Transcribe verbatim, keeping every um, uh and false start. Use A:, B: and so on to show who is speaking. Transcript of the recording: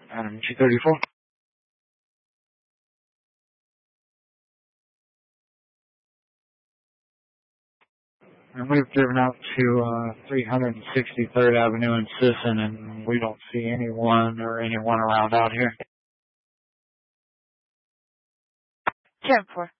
A: Adam two thirty-four. And we've driven out to uh, three sixty-third Avenue in Sisson, and we don't see anyone or anyone around out here.
B: ten four.